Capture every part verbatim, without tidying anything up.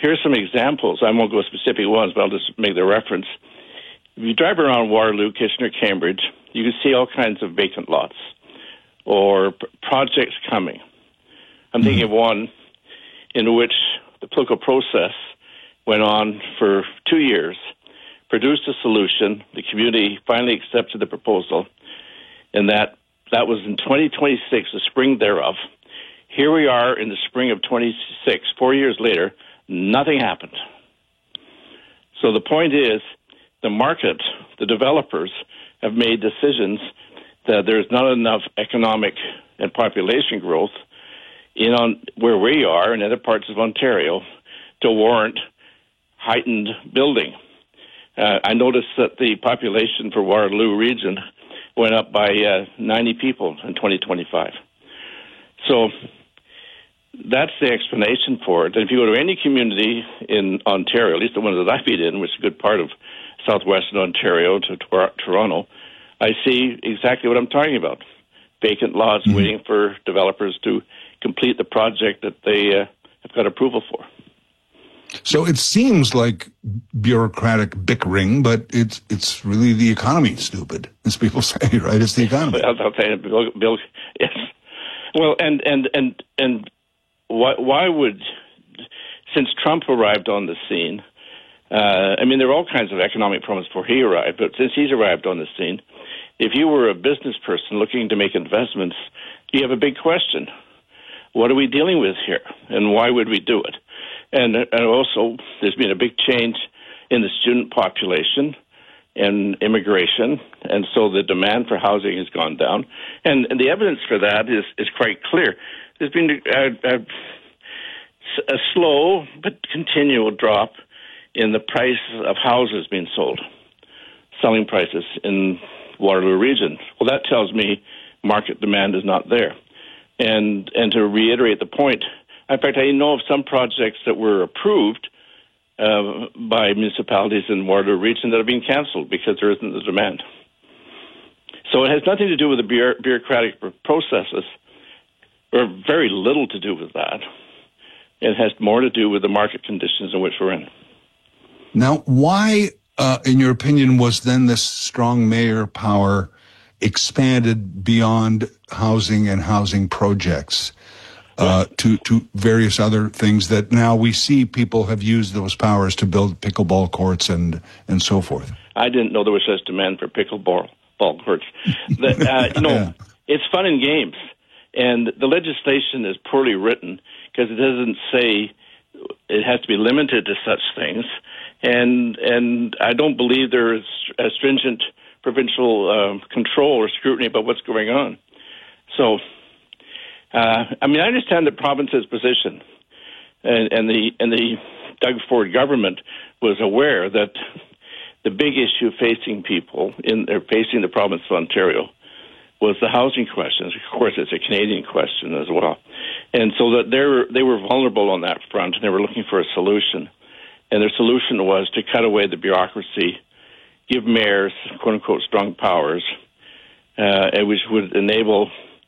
here's some examples. I won't go specific ones, but I'll just make the reference. If you drive around Waterloo, Kitchener, Cambridge, you can see all kinds of vacant lots or p- projects coming. I'm thinking of one in which the political process went on for two years, produced a solution, the community finally accepted the proposal, and that, that was in twenty twenty-six, the spring thereof. Here we are in the spring of twenty-six, four years later, nothing happened. So the point is, the market, the developers, have made decisions that there's not enough economic and population growth in on where we are in other parts of Ontario to warrant heightened building. Uh, I noticed that the population for Waterloo region went up by uh, ninety people in twenty twenty-five. So that's the explanation for it. And if you go to any community in Ontario, at least the ones that I've been in, which is a good part of southwestern Ontario to Tor- Toronto, I see exactly what I'm talking about. Vacant lots mm-hmm. waiting for developers to complete the project that they uh, have got approval for. So it seems like bureaucratic bickering, but it's it's really the economy, stupid, as people say, right? It's the economy. I'll, I'll say, Bill, Bill, yes. Well, and and and and why why would, since Trump arrived on the scene, uh, I mean, there are all kinds of economic problems before he arrived, but since he's arrived on the scene, if you were a business person looking to make investments, you have a big question. What are we dealing with here, and why would we do it? And, and also, there's been a big change in the student population and immigration, and so the demand for housing has gone down. And, and the evidence for that is, is quite clear. There's been a, a, a slow but continual drop in the price of houses being sold, selling prices in Waterloo region. Well, that tells me market demand is not there. And and to reiterate the point, in fact, I know of some projects that were approved uh, by municipalities in Waterloo region that have been canceled because there isn't the demand. So it has nothing to do with the bureau- bureaucratic processes, or very little to do with that. It has more to do with the market conditions in which we're in. Now, why, uh, in your opinion, was then this strong mayor power expanded beyond housing and housing projects uh, to, to various other things that now we see people have used those powers to build pickleball courts and, and so forth? I didn't know there was such demand for pickleball ball courts. The, uh, you know, yeah. It's fun and games, and the legislation is poorly written because it doesn't say it has to be limited to such things, and and I don't believe there is a stringent provincial uh, control or scrutiny about what's going on. So, uh, I mean, I understand the province's position, and, and the and the Doug Ford government was aware that the big issue facing people in or facing the province of Ontario was the housing question. Of course, it's a Canadian question as well, and so that they were they were vulnerable on that front, and they were looking for a solution, and their solution was to cut away the bureaucracy, give mayors, quote-unquote, strong powers, uh, which would enable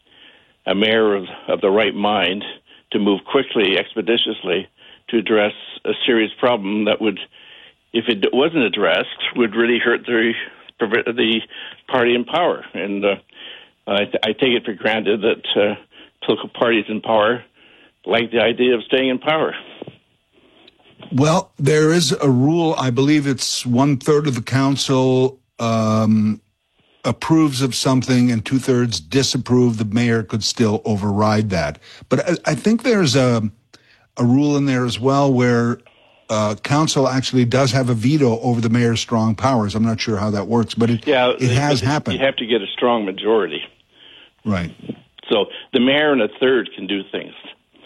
a mayor of, of the right mind to move quickly, expeditiously, to address a serious problem that would, if it wasn't addressed, would really hurt the, the party in power. And uh, I, I take it for granted that uh, political parties in power like the idea of staying in power. Well, there is a rule, I believe it's one-third of the council um, approves of something and two-thirds disapprove. The mayor could still override that. But I, I think there's a, a rule in there as well where uh, council actually does have a veto over the mayor's strong powers. I'm not sure how that works, but it, yeah, it has happened. You have to get a strong majority. Right. So the mayor and a third can do things.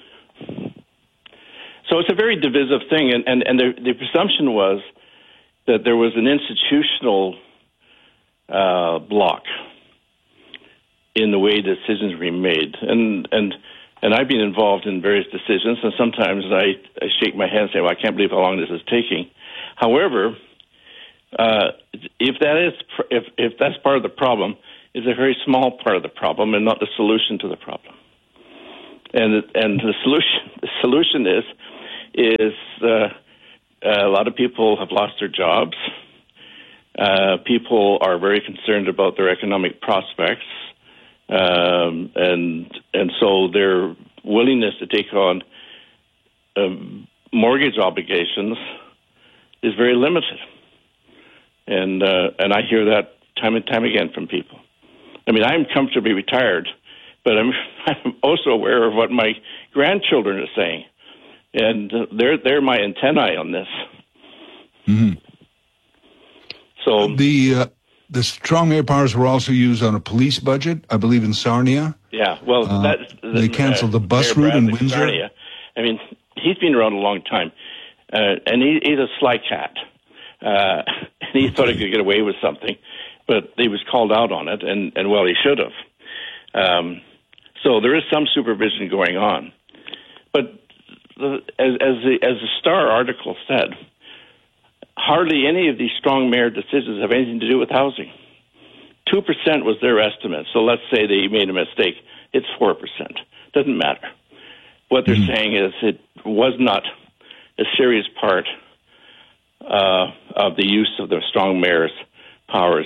So it's a very divisive thing, and, and, and the, the presumption was that there was an institutional uh, block in the way decisions were being made. And and and I've been involved in various decisions, and sometimes I, I shake my head and say, well, I can't believe how long this is taking. However, uh, if that is if if that's part of the problem, it's a very small part of the problem and not the solution to the problem. And and the solution the solution is is uh, a lot of people have lost their jobs. Uh, people are very concerned about their economic prospects, um, and and so their willingness to take on um, mortgage obligations is very limited. And uh, and I hear that time and time again from people. I mean, I'm comfortably retired, but I'm I'm also aware of what my grandchildren are saying, and uh, they're they're my antennae on this. Mm-hmm. So the uh, the strong mayor powers were also used on a police budget, I believe, in Sarnia. Yeah, well, uh, that, they canceled uh, the bus Mayor route in Bradley Windsor. Sarnia, I mean, he's been around a long time, uh, and he, he's a sly cat. Uh, and he thought he could get away with something, but he was called out on it, and, and well, he should have. Um, so there is some supervision going on. But the, as, as, the, as the Star article said, hardly any of these strong mayor decisions have anything to do with housing. two percent was their estimate, so let's say they made a mistake. It's four percent. Doesn't matter. What they're mm-hmm. saying is it was not a serious part Uh, of the use of the strong mayor's powers.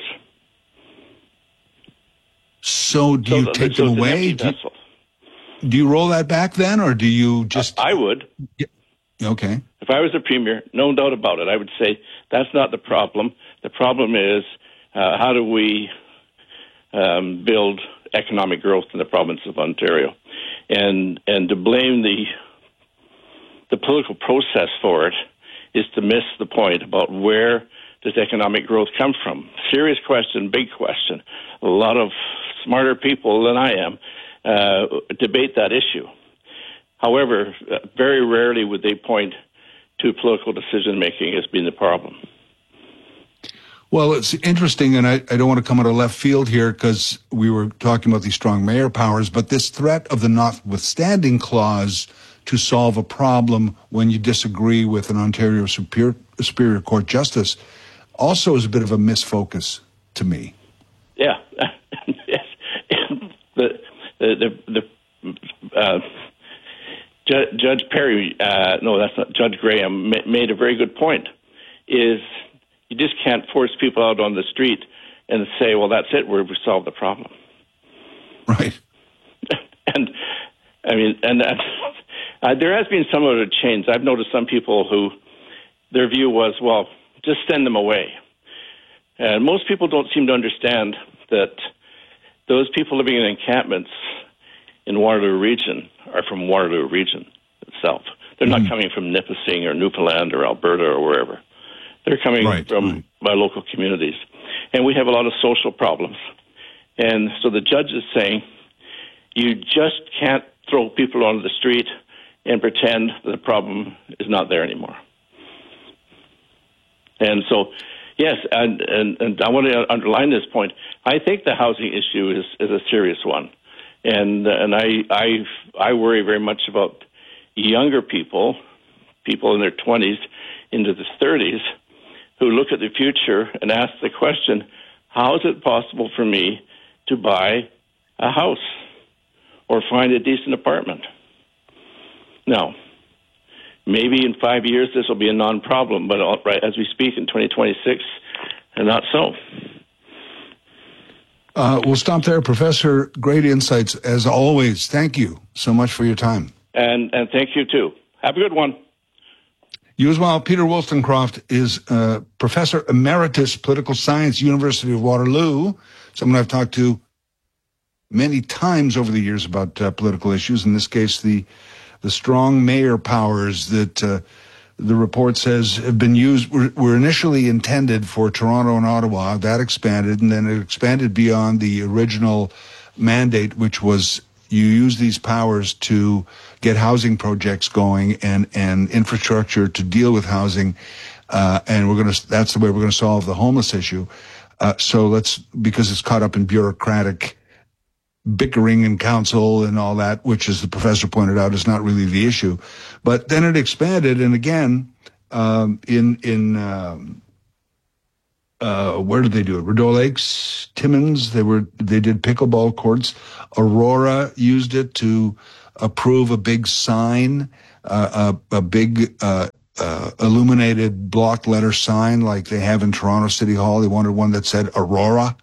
So do so you the, take so them away? Do you, do you roll that back then, or do you just... Uh, I would. Yeah. Okay. If I was the premier, no doubt about it, I would say that's not the problem. The problem is uh, how do we um, build economic growth in the province of Ontario? And and to blame the the political process for it is to miss the point about where does economic growth come from. Serious question, big question. A lot of smarter people than I am uh, debate that issue. However, uh, very rarely would they point to political decision-making as being the problem. Well, it's interesting, and I, I don't want to come out of left field here because we were talking about these strong mayor powers, but this threat of the notwithstanding clause to solve a problem when you disagree with an Ontario Superior, Superior Court justice also is a bit of a misfocus to me. Yeah. Yes. The, the, the, the uh, Ju- Judge Perry, uh, no, that's not, Judge Graham ma- made a very good point, is you just can't force people out on the street and say, well, that's it, we've solved the problem. Right. And, I mean, and that's... Uh, there has been some other change. I've noticed some people who their view was, well, just send them away. And most people don't seem to understand that those people living in encampments in Waterloo Region are from Waterloo Region itself. They're mm-hmm. not coming from Nipissing or Newfoundland or Alberta or wherever. They're coming right, from right. my local communities. And we have a lot of social problems. And so the judge is saying, you just can't throw people onto the street and pretend the problem is not there anymore. And so, yes, and, and, and I want to underline this point. I think the housing issue is, is a serious one. And and I, I I worry very much about younger people, people in their twenties into the thirties, who look at the future and ask the question, how is it possible for me to buy a house or find a decent apartment? Now, maybe in five years this will be a non-problem, but right as we speak in twenty twenty-six, and not so. Uh, we'll stop there. Professor, great insights as always. Thank you so much for your time. And and thank you, too. Have a good one. You as well. Peter Woolstencroft is uh, Professor Emeritus Political Science, University of Waterloo, someone I've talked to many times over the years about uh, political issues, in this case, the the strong mayor powers that uh, the report says have been used, were, were initially intended for Toronto and Ottawa. That expanded, and then it expanded beyond the original mandate, which was you use these powers to get housing projects going and, and infrastructure to deal with housing. Uh, and we're going to, that's the way we're going to solve the homeless issue. Uh, so let's, because it's caught up in bureaucratic bickering in council and all that, which, as the professor pointed out, is not really the issue. But then it expanded, and again, um, in in um, uh, where did they do it? Rideau Lakes, Timmins. They were they did pickleball courts. Aurora used it to approve a big sign, uh, a, a big uh, uh, illuminated block letter sign like they have in Toronto City Hall. They wanted one that said Aurora.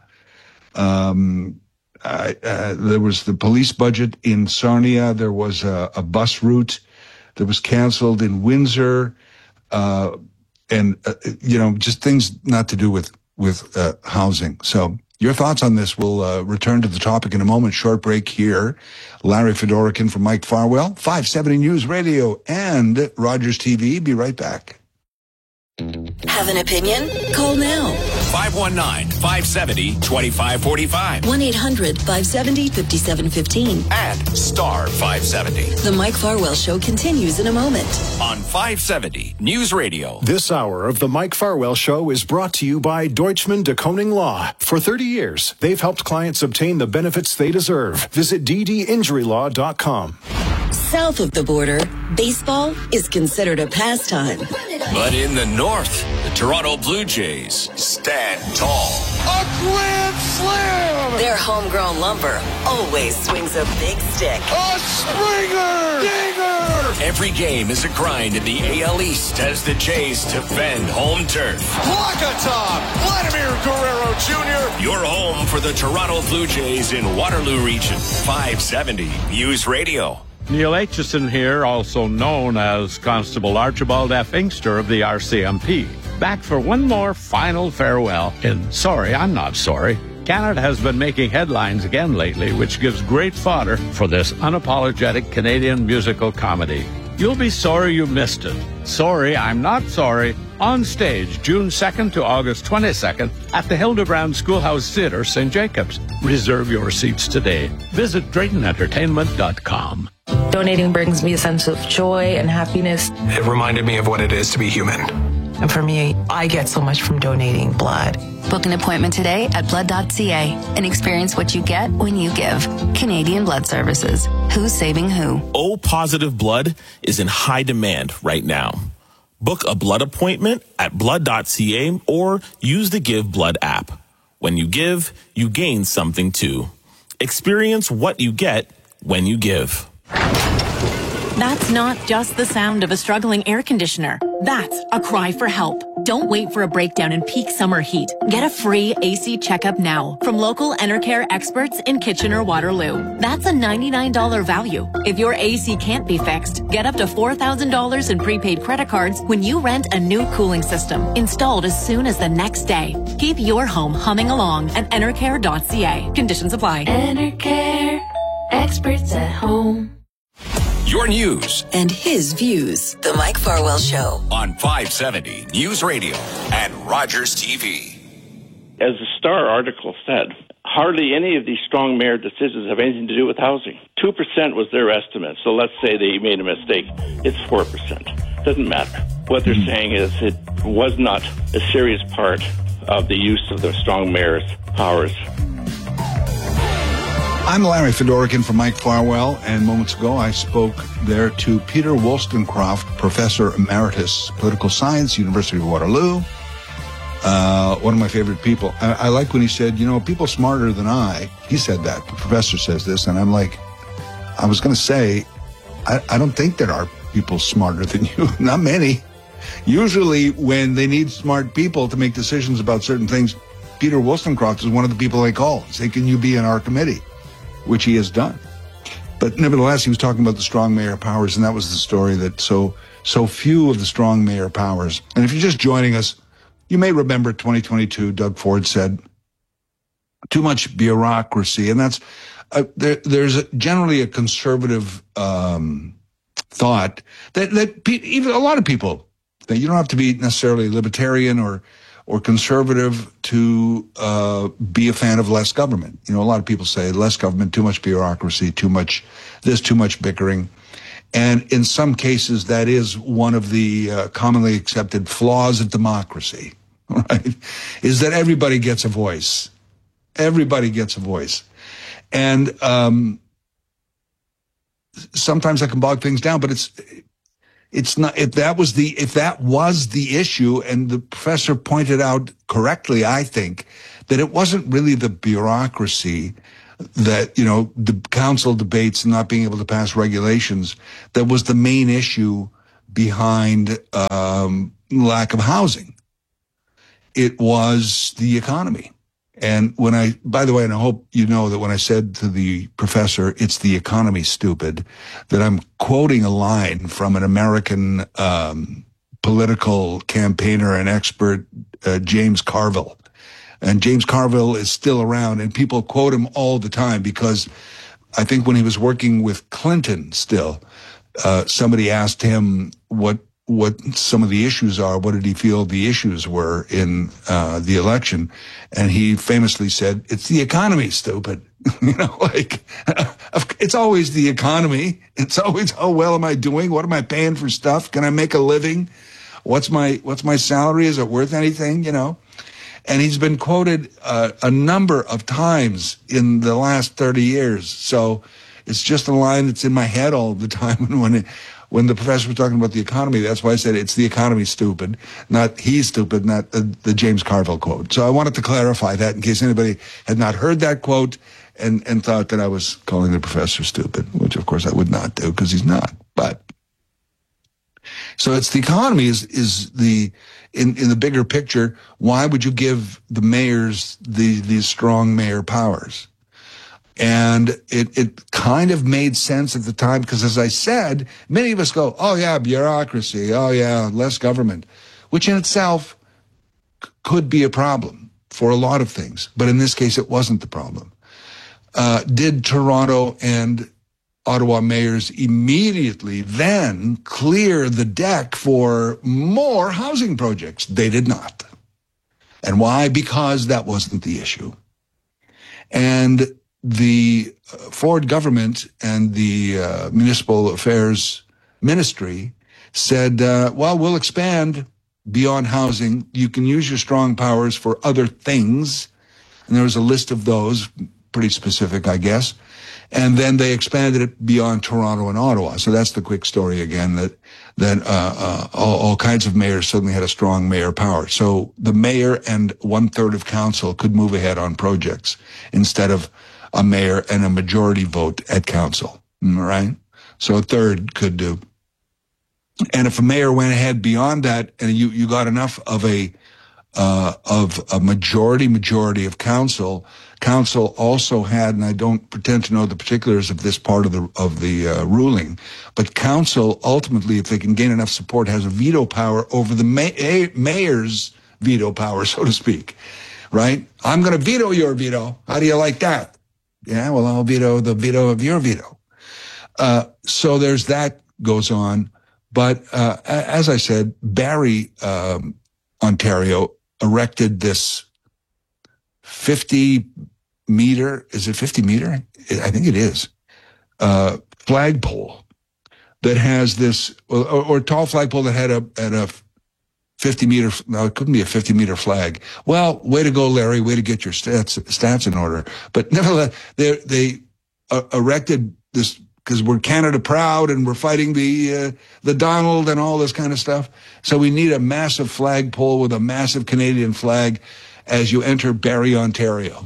Um, uh, uh, there was the police budget in Sarnia. There was a, a bus route that was canceled in Windsor. Uh, and, uh, you know, just things not to do with, with, uh, housing. So your thoughts on this. We'll, uh, return to the topic in a moment. Short break here. Larry Fedorkin from Mike Farwell, five seventy News Radio and Rogers T V. Be right back. Have an opinion? Call now. five one nine, five seven zero, two five four five. one eight hundred, five seven zero, five seven one five. And star five seventy. The Mike Farwell Show continues in a moment. On five seventy News Radio. This hour of the Mike Farwell Show is brought to you by Deutschman de Koning Law. For thirty years, they've helped clients obtain the benefits they deserve. Visit d d injury law dot com. South of the border, baseball is considered a pastime. But in the north, the Toronto Blue Jays stand tall. A grand slam! Their homegrown lumber always swings a big stick. A Springer! Dinger! Every game is a grind in the A L East as the Jays defend home turf. Wakatop! Vladimir Guerrero Junior Your home for the Toronto Blue Jays in Waterloo Region. five seventy News Radio. Neil Aitchison here, also known as Constable Archibald F. Inkster of the R C M P. Back for one more final farewell in Sorry, I'm Not Sorry. Canada has been making headlines again lately, which gives great fodder for this unapologetic Canadian musical comedy. You'll be sorry you missed it. Sorry, I'm Not Sorry. On stage, June second to August twenty-second at the Hildebrand Schoolhouse Theatre, Saint Jacobs. Reserve your seats today. Visit Drayton Entertainment dot com. Donating brings me a sense of joy and happiness. It reminded me of what it is to be human. And for me, I get so much from donating blood. Book an appointment today at blood dot c a and experience what you get when you give. Canadian Blood Services. Who's saving who? O-positive blood is in high demand right now. Book a blood appointment at blood dot c a or use the Give Blood app. When you give, you gain something too. Experience what you get when you give. That's not just the sound of a struggling air conditioner. That's a cry for help. Don't wait for a breakdown in peak summer heat. Get a free A C checkup now from local Enercare experts in Kitchener-Waterloo. That's a ninety-nine dollars value. If your A C can't be fixed, get up to four thousand dollars in prepaid credit cards when you rent a new cooling system, installed as soon as the next day. Keep your home humming along at enercare dot c a. Conditions apply. Enercare, experts at home. Your news and his views. The Mike Farwell Show on five seventy News Radio and Rogers T V. As the Star article said, hardly any of these strong mayor decisions have anything to do with housing. two percent was their estimate, so let's say they made a mistake. It's four percent. Doesn't matter. What they're saying is it was not a serious part of the use of the strong mayor's powers. I'm Larry Fedorkin from Mike Farwell, and moments ago I spoke there to Peter Wollstonecroft, Professor Emeritus, Political Science, University of Waterloo. Uh, one of my favorite people. I, I like when he said, you know, people smarter than I, he said that, the professor says this, and I'm like, I was going to say, I, I don't think there are people smarter than you, not many. Usually when they need smart people to make decisions about certain things, Peter Wollstonecroft is one of the people they call, say, can you be in our committee? Which he has done. But nevertheless, he was talking about the strong mayor powers, and that was the story that so so few of the strong mayor powers. And if you're just joining us, you may remember twenty twenty-two, Doug Ford said, too much bureaucracy. And that's, uh, there, there's a, generally a conservative um, thought that, that pe- even a lot of people, that you don't have to be necessarily libertarian or or conservative to uh, be a fan of less government. You know, a lot of people say less government, too much bureaucracy, too much this, too much bickering. And in some cases, that is one of the uh, commonly accepted flaws of democracy, right? Is that everybody gets a voice. Everybody gets a voice. And um, sometimes that can bog things down, but it's... It's not, if that was the, if that was the issue, and the professor pointed out correctly, I think, that it wasn't really the bureaucracy that, you know, the council debates and not being able to pass regulations that was the main issue behind um, lack of housing. It was the economy. And when I, by the way, and I hope you know that when I said to the professor, it's the economy, stupid, that I'm quoting a line from an American um, political campaigner and expert, uh, James Carville. And James Carville is still around, and people quote him all the time because I think when he was working with Clinton still, uh, somebody asked him what what some of the issues are. What did he feel the issues were in uh, the election? And he famously said, it's the economy, stupid. You know, like, it's always the economy. It's always, how well am I doing? What am I paying for stuff? Can I make a living? What's my, what's my salary? Is it worth anything? You know? And he's been quoted uh, a number of times in the last thirty years. So it's just a line that's in my head all the time. And when it, when the professor was talking about the economy, that's why I said it's the economy, stupid, not he's stupid, not the, the James Carville quote. So I wanted to clarify that in case anybody had not heard that quote and, and thought that I was calling the professor stupid, which of course I would not do because he's not. But so it's the economy is, is the, in, in the bigger picture, why would you give the mayors the, these strong mayor powers? And it, it kind of made sense at the time because, as I said, many of us go, oh, yeah, bureaucracy. Oh, yeah, less government, which in itself c- could be a problem for a lot of things. But in this case, it wasn't the problem. Uh, did Toronto and Ottawa mayors immediately then clear the deck for more housing projects? They did not. And why? Because that wasn't the issue. And the Ford government and the uh, municipal affairs ministry said, uh, well, we'll expand beyond housing. You can use your strong powers for other things. And there was a list of those, pretty specific, I guess. And then they expanded it beyond Toronto and Ottawa. So that's the quick story again, that that uh, uh, all, all kinds of mayors suddenly had a strong mayor power. So the mayor and one-third of council could move ahead on projects instead of a mayor and a majority vote at council, all right? So a third could do. And if a mayor went ahead beyond that and you, you got enough of a uh, of a majority majority of council, council also had, and I don't pretend to know the particulars of this part of the of the uh, ruling, but council ultimately, if they can gain enough support, has a veto power over the ma- mayor's veto power, so to speak, right? I'm going to veto your veto. How do you like that? Yeah, well, I'll veto the veto of your veto. Uh, so there's that goes on. But uh, as I said, Barrie, um, Ontario, erected this fifty meter, is it fifty meter? I think it is, uh, flagpole that has this, or, or tall flagpole that had a, had a fifty meter, no, it couldn't be a fifty meter flag. Well, way to go, Larry, way to get your stats, stats in order. But nevertheless, they, they uh, erected this, because we're Canada proud and we're fighting the, uh, the Donald and all this kind of stuff. So we need a massive flagpole with a massive Canadian flag as you enter Barrie, Ontario.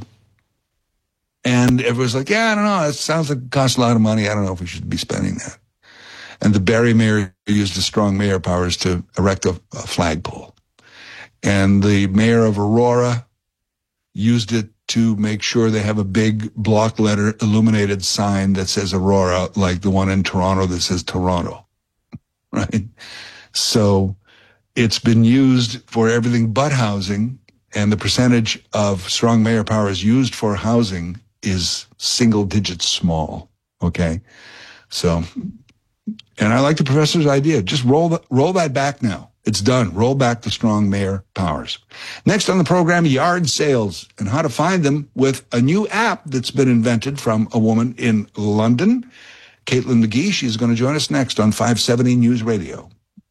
And everyone's like, yeah, I don't know. It sounds like it costs a lot of money. I don't know if we should be spending that. And the Barrie mayor used the strong mayor powers to erect a, a flagpole. And the mayor of Aurora used it to make sure they have a big block letter illuminated sign that says Aurora, like the one in Toronto that says Toronto, right? So it's been used for everything but housing, and the percentage of strong mayor powers used for housing is single digits small, okay? So, and I like the professor's idea. Just roll the, roll that back now. It's done. Roll back the strong mayor powers. Next on the program, yard sales and how to find them with a new app that's been invented from a woman in London. Caitlin McGee, she's going to join us next on five seventy News Radio.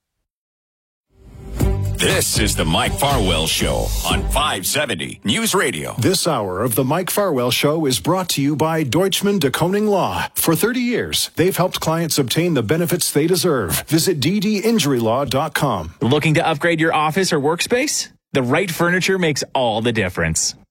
This is the Mike Farwell Show on five seventy News Radio. This hour of the Mike Farwell Show is brought to you by Deutschman de Koning Law. For thirty years, they've helped clients obtain the benefits they deserve. Visit d d injury law dot com. Looking to upgrade your office or workspace? The right furniture makes all the difference.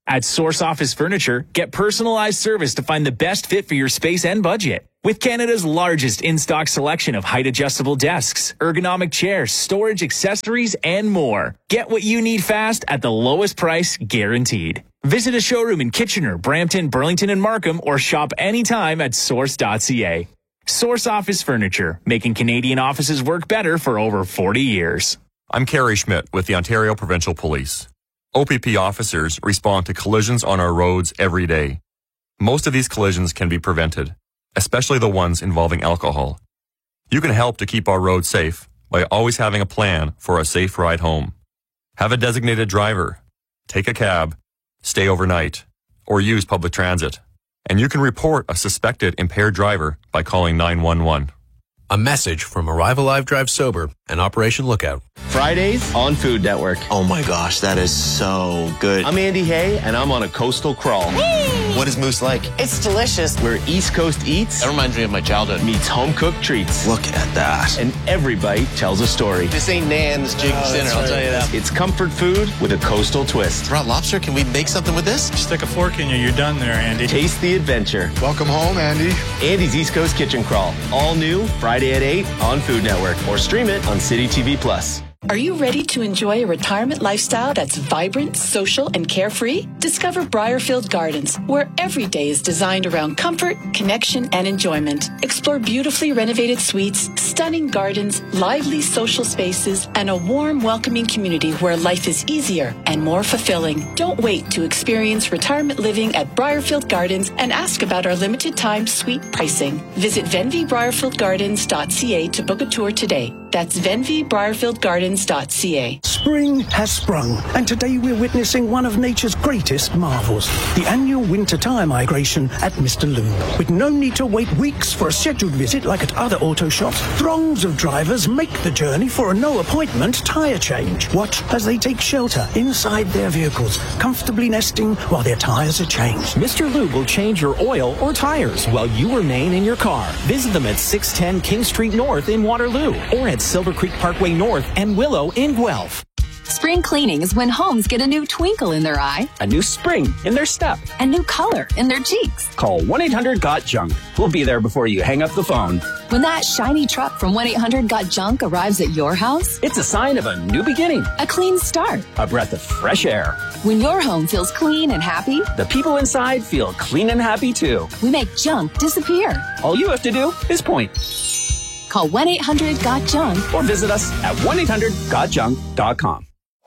At Source Office Furniture, get personalized service to find the best fit for your space and budget. With Canada's largest in-stock selection of height-adjustable desks, ergonomic chairs, storage accessories, and more. Get what you need fast at the lowest price, guaranteed. Visit a showroom in Kitchener, Brampton, Burlington, and Markham, or shop anytime at source dot c a. Source Office Furniture, making Canadian offices work better for over forty years. I'm Kerry Schmidt with the Ontario Provincial Police. O P P officers respond to collisions on our roads every day. Most of these collisions can be prevented, especially the ones involving alcohol. You can help to keep our roads safe by always having a plan for a safe ride home. Have a designated driver, take a cab, stay overnight, or use public transit. And you can report a suspected impaired driver by calling nine one one. A message from Arrive Alive Drive Sober and Operation Lookout. Fridays on Food Network. Oh my gosh, that is so good. I'm Andy Hay, and I'm on a coastal crawl. Whee! What is Moose like? It's delicious. Where East Coast eats. That reminds me of my childhood. Meets home-cooked treats. Look at that. And every bite tells a story. This ain't Nan's Jig's oh, dinner, I'll right. tell you that. It's comfort food with a coastal twist. Brought lobster, can we make something with this? Stick a fork in you, you're done there, Andy. Taste the adventure. Welcome home, Andy. Andy's East Coast Kitchen Crawl. All new, Friday at eight on Food Network. Or stream it on City T V Plus. Are you ready to enjoy a retirement lifestyle that's vibrant, social, and carefree? Discover Briarfield Gardens, where every day is designed around comfort, connection, and enjoyment. Explore beautifully renovated suites, stunning gardens, lively social spaces, and a warm, welcoming community where life is easier and more fulfilling. Don't wait to experience retirement living at Briarfield Gardens and ask about our limited time suite pricing. Visit venvy briarfield gardens dot c a to book a tour today. That's venvy briarfield gardens dot c a. Spring has sprung, and today we're witnessing one of nature's greatest marvels, the annual winter tire migration at Mister Lube. With no need to wait weeks for a scheduled visit like at other auto shops, throngs of drivers make the journey for a no-appointment tire change. Watch as they take shelter inside their vehicles, comfortably nesting while their tires are changed. Mister Lube will change your oil or tires while you remain in your car. Visit them at six ten King Street North in Waterloo or at Silver Creek Parkway North and Willow in Guelph. Spring cleaning is when homes get a new twinkle in their eye, a new spring in their step, a new color in their cheeks. Call one eight hundred got junk. We'll be there before you hang up the phone. When that shiny truck from one eight hundred got junk arrives at your house, it's a sign of a new beginning, a clean start, a breath of fresh air. When your home feels clean and happy, the people inside feel clean and happy too. We make junk disappear. All you have to do is point. Call one eight hundred got junk or visit us at one eight hundred got junk dot com.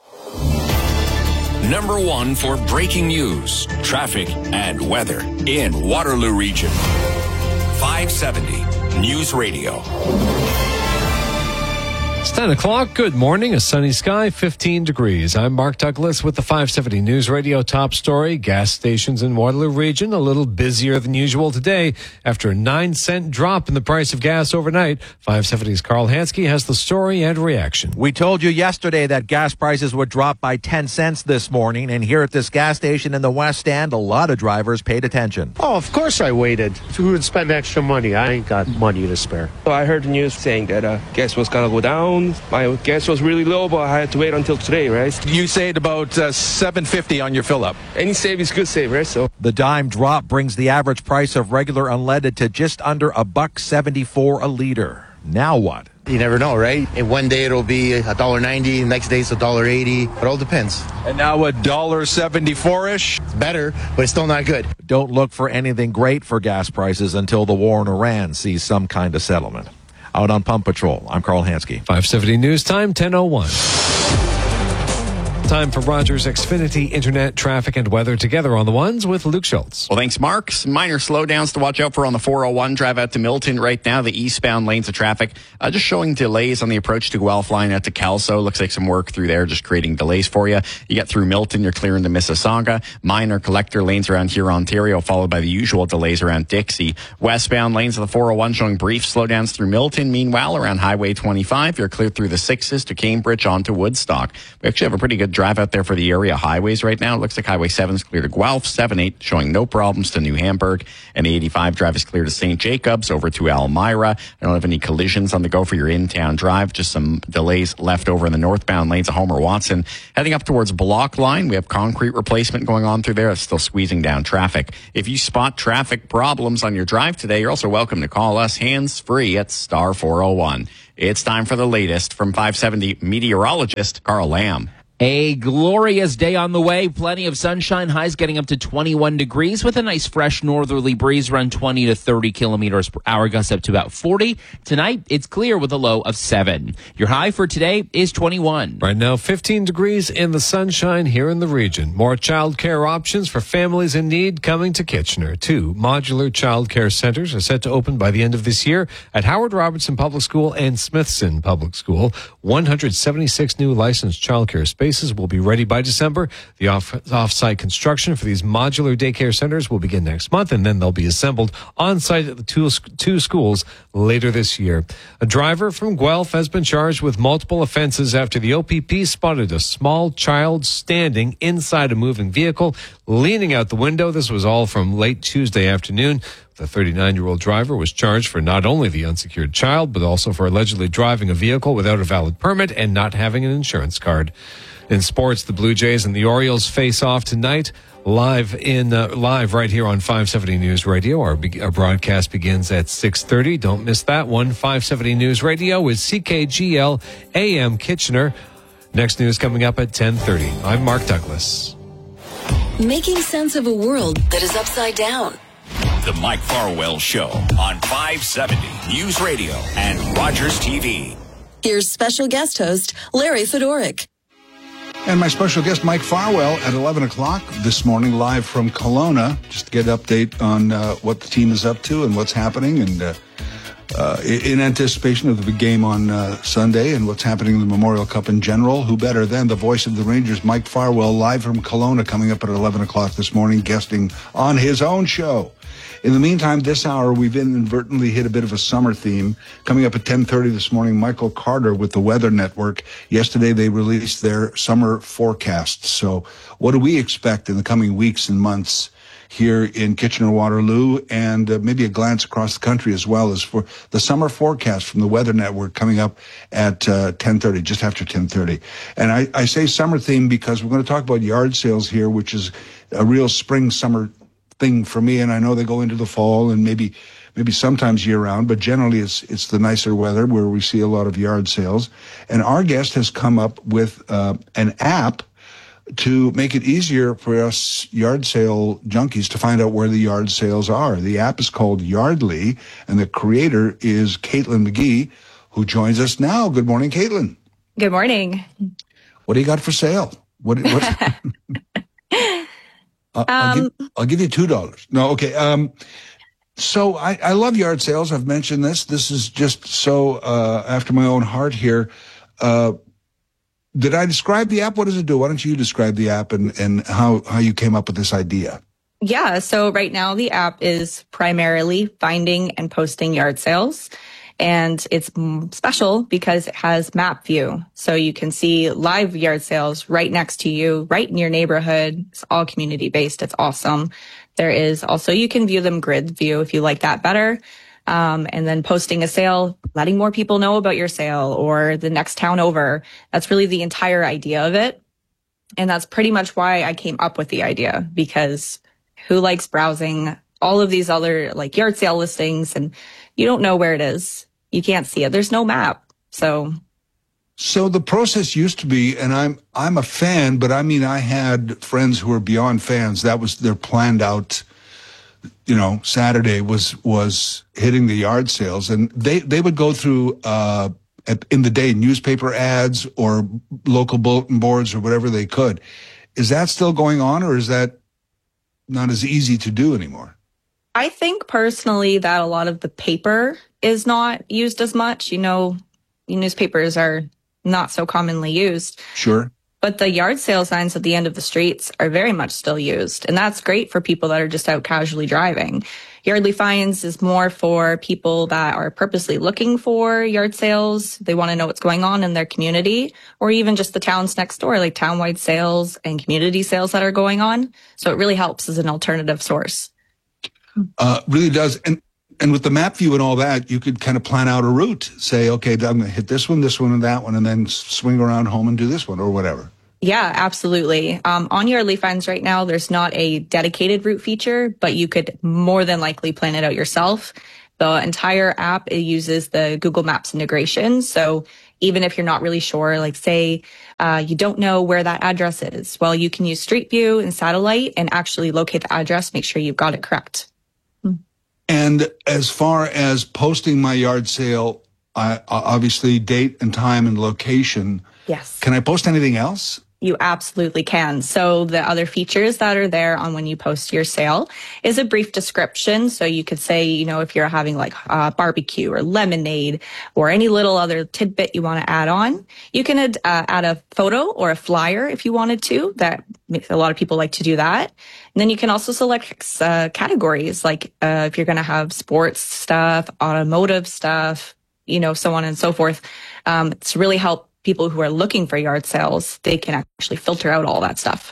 Number one for breaking news, traffic, and weather in Waterloo Region. five seventy News Radio. It's ten o'clock. Good morning. A sunny sky, fifteen degrees. I'm Mark Douglas with the five seventy News Radio top story. Gas stations in Waterloo Region a little busier than usual today after a nine cent drop in the price of gas overnight. five seventy's Carl Hansky has the story and reaction. We told you yesterday that gas prices would drop by ten cents this morning, and here at this gas station in the West End, a lot of drivers paid attention. Oh, of course I waited. Who would spend extra money? I ain't got money to spare. I heard the news saying that uh, gas was going to go down. My gas was really low, but I had to wait until today, right? You saved about uh, seven fifty on your fill-up. Any save is good save, right? So the dime drop brings the average price of regular unleaded to just under a buck seventy-four a liter. Now what? You never know, right? And one day it'll be a dollar ninety, the next day it's a dollar eighty. It all depends. And now a dollar seventy-four-ish. It's better, but it's still not good. Don't look for anything great for gas prices until the war in Iran sees some kind of settlement. Out on Pump Patrol, I'm Carl Hansky. five seventy News Time, ten oh one. Time for Rogers Xfinity Internet, traffic, and weather together on the ones with Luke Schultz. Well, thanks, Mark. Some minor slowdowns to watch out for on the four oh one drive out to Milton. Right now, the eastbound lanes of traffic uh, just showing delays on the approach to Guelph line out to Kelso. Looks like some work through there, just creating delays for you. You get through Milton, you're clearing to Mississauga. Minor collector lanes around here, Ontario, followed by the usual delays around Dixie. Westbound lanes of the four oh one showing brief slowdowns through Milton. Meanwhile, around Highway twenty-five, you're cleared through the sixes to Cambridge onto Woodstock. We actually have a pretty good drive out there for the area highways right now. It looks like Highway seven is clear to Guelph, seven eight showing no problems to New Hamburg, and eighty-five drive is clear to Saint Jacobs over to Elmira. I don't have any collisions on the go for your in-town drive, just some delays left over in the northbound lanes of Homer Watson. Heading up towards Block Line, we have concrete replacement going on through there. It's still squeezing down traffic. If you spot traffic problems on your drive today, you're also welcome to call us hands-free at star four oh one. It's time for the latest from five seventy meteorologist Carl Lamb. A glorious day on the way. Plenty of sunshine. Highs getting up to twenty-one degrees with a nice fresh northerly breeze around twenty to thirty kilometers per hour. Gusts up to about forty. Tonight, it's clear with a low of seven. Your high for today is twenty-one. Right now, fifteen degrees in the sunshine here in the region. More child care options for families in need coming to Kitchener. Two modular child care centers are set to open by the end of this year at Howard Robertson Public School and Smithson Public School. one hundred seventy-six new licensed child care spaces will be ready by December. The off- off-site construction for these modular daycare centers will begin next month, and then they'll be assembled on-site at the two, two schools later this year. A driver from Guelph has been charged with multiple offenses after the O P P spotted a small child standing inside a moving vehicle, leaning out the window. This was all from late Tuesday afternoon. The thirty-nine-year-old driver was charged for not only the unsecured child, but also for allegedly driving a vehicle without a valid permit and not having an insurance card. In sports, the Blue Jays and the Orioles face off tonight live in uh, live right here on five seventy News Radio. Our, be- our broadcast begins at six thirty. Don't miss that one. five seventy News Radio is C K G L A M Kitchener. Next news coming up at ten thirty. I'm Mark Douglas. Making sense of a world that is upside down. The Mike Farwell Show on five seventy News Radio and Rogers T V. Here's special guest host Larry Fedoruk. And my special guest, Mike Farwell, at eleven o'clock this morning, live from Kelowna, just to get an update on uh, what the team is up to and what's happening, and uh, uh, in anticipation of the big game on uh, Sunday and what's happening in the Memorial Cup in general. Who better than the voice of the Rangers, Mike Farwell, live from Kelowna, coming up at eleven o'clock this morning, guesting on his own show. In the meantime, this hour, we've inadvertently hit a bit of a summer theme. Coming up at ten thirty this morning, Michael Carter with the Weather Network. Yesterday, they released their summer forecasts. So what do we expect in the coming weeks and months here in Kitchener-Waterloo, and uh, maybe a glance across the country as well, as for the summer forecast from the Weather Network coming up at uh, ten thirty, just after ten thirty. And I, I say summer theme because we're going to talk about yard sales here, which is a real spring-summer thing for me, and I know they go into the fall and maybe maybe sometimes year round, but generally it's it's the nicer weather where we see a lot of yard sales. And our guest has come up with uh, an app to make it easier for us yard sale junkies to find out where the yard sales are. The app is called Yardly, and the creator is Caitlin McGee, who joins us now. Good morning, Caitlin. Good morning. What do you got for sale? What? what Uh, I'll, um, give, I'll give you two dollars. No, okay. Um, so I, I love yard sales. I've mentioned this. This is just so uh, after my own heart here. Uh, did I describe the app? What does it do? Why don't you describe the app and, and how, how you came up with this idea? Yeah. So right now the app is primarily finding and posting yard sales. And it's special because it has map view. So you can see live yard sales right next to you, right in your neighborhood. It's all community based. It's awesome. There is also, you can view them grid view if you like that better. Um, and then posting a sale, letting more people know about your sale or the next town over. That's really the entire idea of it. And that's pretty much why I came up with the idea, because who likes browsing all of these other like yard sale listings and you don't know where it is. You can't see it. There's no map. So, so the process used to be, and I'm I'm a fan, but I mean, I had friends who were beyond fans. That was their planned out, you know, Saturday was was hitting the yard sales, and they they would go through uh, at, in the day newspaper ads or local bulletin boards or whatever they could. Is that still going on, or is that not as easy to do anymore? I think personally that a lot of the paper is not used as much. You know, newspapers are not so commonly used. Sure. But the yard sale signs at the end of the streets are very much still used. And that's great for people that are just out casually driving. Yardly Finds is more for people that are purposely looking for yard sales. They want to know what's going on in their community, or even just the towns next door, like townwide sales and community sales that are going on. So it really helps as an alternative source. Uh, really does. And and with the map view and all that, you could kind of plan out a route. Say, okay, I'm going to hit this one, this one, and that one, and then swing around home and do this one or whatever. Yeah, absolutely. Um, on Yardly Finds right now, there's not a dedicated route feature, but you could more than likely plan it out yourself. The entire app, it uses the Google Maps integration. So even if you're not really sure, like say uh, you don't know where that address is, well, you can use Street View and Satellite and actually locate the address, make sure you've got it correct. And as far as posting my yard sale, I, obviously date and time and location. Yes. Can I post anything else? You absolutely can. So the other features that are there on when you post your sale is a brief description. So you could say, you know, if you're having like uh, barbecue or lemonade or any little other tidbit you want to add on, you can add, uh, add a photo or a flyer if you wanted to. That makes a lot of people like to do that. And then you can also select uh, categories, like uh, if you're going to have sports stuff, automotive stuff, you know, so on and so forth. Um, it's really helped people who are looking for yard sales. They can actually filter out all that stuff.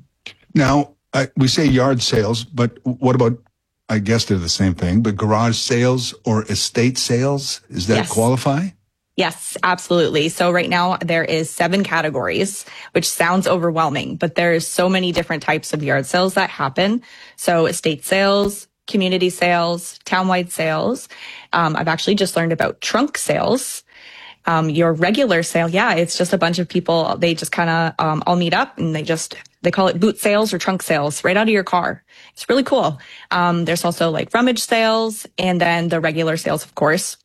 Now, I, we say yard sales, but what about, I guess they're the same thing, but garage sales or estate sales? Does that Yes. qualify? Yes, absolutely. So right now there is seven categories, which sounds overwhelming, but there's so many different types of yard sales that happen. So estate sales, community sales, townwide sales. Um, I've actually just learned about trunk sales. Um, your regular sale, yeah, it's just a bunch of people. They just kind of um, all meet up and they just, they call it boot sales or trunk sales right out of your car. It's really cool. Um, there's also like rummage sales and then the regular sales, of course.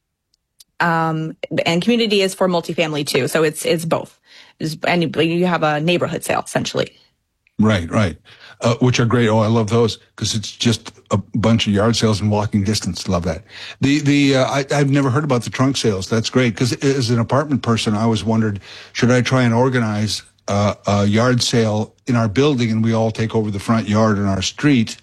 Um, and community is for multifamily too. So it's, it's both. It's, and you have a neighborhood sale essentially. Right, right. Uh, which are great. Oh, I love those because it's just a bunch of yard sales in walking distance. Love that. The, the, uh, I, I've never heard about the trunk sales. That's great because as an apartment person, I always wondered, should I try and organize uh, a yard sale in our building and we all take over the front yard in our street?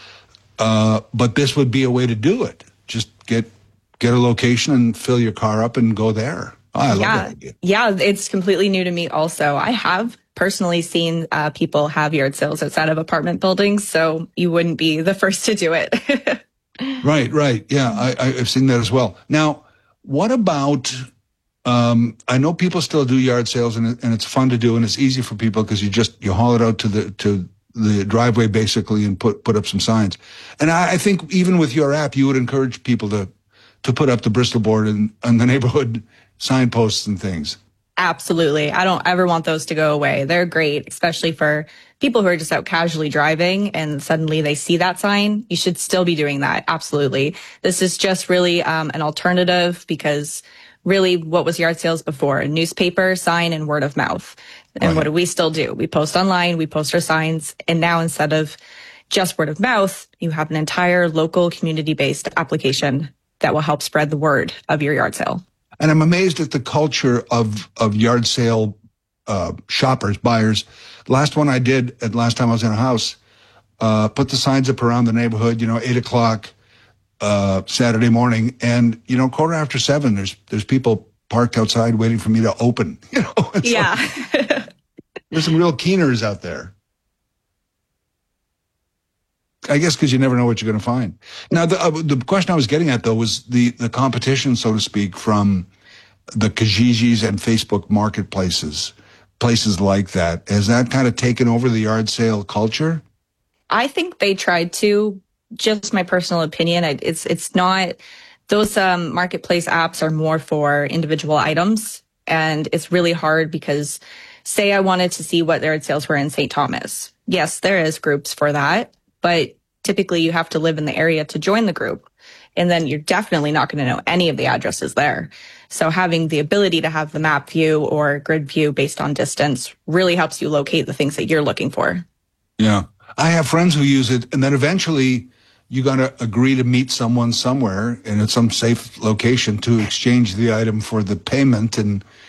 Uh, but this would be a way to do it. Just get, get a location and fill your car up and go there. Oh, I love yeah. that idea. Yeah. It's completely new to me also. I have personally seen uh, people have yard sales outside of apartment buildings, so you wouldn't be the first to do it. Right, right. Yeah, I, I've seen that as well. Now, what about, um, I know people still do yard sales and, it, and it's fun to do and it's easy for people because you just, you haul it out to the, to the driveway basically and put, put up some signs. And I, I think even with your app, you would encourage people to, to put up the Bristol board and, and the neighborhood signposts and things. Absolutely. I don't ever want those to go away. They're great, especially for people who are just out casually driving and suddenly they see that sign. You should still be doing that. Absolutely. This is just really um, an alternative because really what was yard sales before? A newspaper, sign, and word of mouth. And Right. what do we still do? We post online, we post our signs. And now instead of just word of mouth, you have an entire local community-based application that will help spread the word of your yard sale. And I'm amazed at the culture of, of yard sale uh, shoppers, buyers. The last one I did, at last time I was in a house, uh, put the signs up around the neighborhood, you know, eight o'clock uh, Saturday morning. And, you know, quarter after seven, there's there's people parked outside waiting for me to open. You know, it's Yeah. like, there's some real keeners out there. I guess because you never know what you're going to find. Now, the uh, the question I was getting at, though, was the, the competition, so to speak, from the Kijijis and Facebook marketplaces, places like that. Has that kind of taken over the yard sale culture? I think they tried to. Just my personal opinion. I, it's it's not. Those um, marketplace apps are more for individual items, and it's really hard because, say, I wanted to see what yard sales were in Saint Thomas. Yes, there is groups for that, but typically you have to live in the area to join the group, and then you're definitely not going to know any of the addresses there. So having the ability to have the map view or grid view based on distance really helps you locate the things that you're looking for. Yeah. I have friends who use it, and then eventually you got to agree to meet someone somewhere and at some safe location to exchange the item for the payment. And